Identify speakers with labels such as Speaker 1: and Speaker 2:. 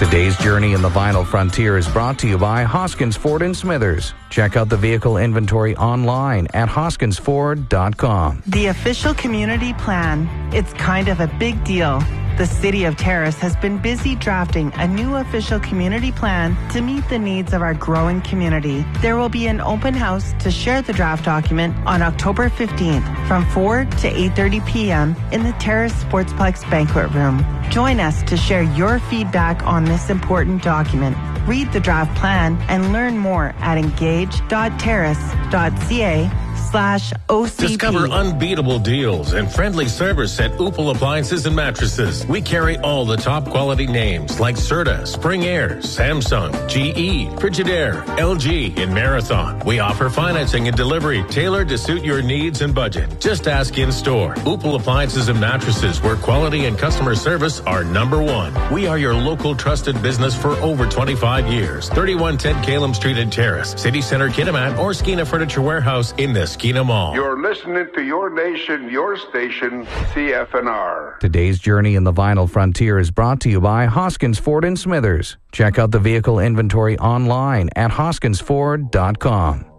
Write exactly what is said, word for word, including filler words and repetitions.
Speaker 1: Today's journey in the vinyl frontier is brought to you by Hoskins Ford and Smithers. Check out the vehicle inventory online at hoskins ford dot com.
Speaker 2: The official community plan. It's kind of a big deal. The City of Terrace has been busy drafting a new official community plan to meet the needs of our growing community. There will be an open house to share the draft document on October fifteenth from four to eight thirty p.m. in the Terrace Sportsplex Banquet Room. Join us to share your feedback on this important document. Read the draft plan and learn more at engage dot terrace dot c a slash O C P.
Speaker 3: Discover unbeatable deals and friendly service at Opal Appliances and Mattresses. We carry all the top quality names like Serta, Spring Air, Samsung, G E, Frigidaire, L G, and Marathon. We offer financing and delivery tailored to suit your needs and budget. Just ask in store. Opal Appliances and Mattresses, where quality and customer service are number one. We are your local trusted business for over twenty-five years. thirty-one ten Calum Street in Terrace, City Center, Kitimat, or Skeena Furniture Warehouse in the Skeena Mall.
Speaker 4: You're listening to your nation, your station, C F N R.
Speaker 1: Today's journey in the vinyl frontier is brought to you by Hoskins Ford and Smithers. Check out the vehicle inventory online at hoskins ford dot com.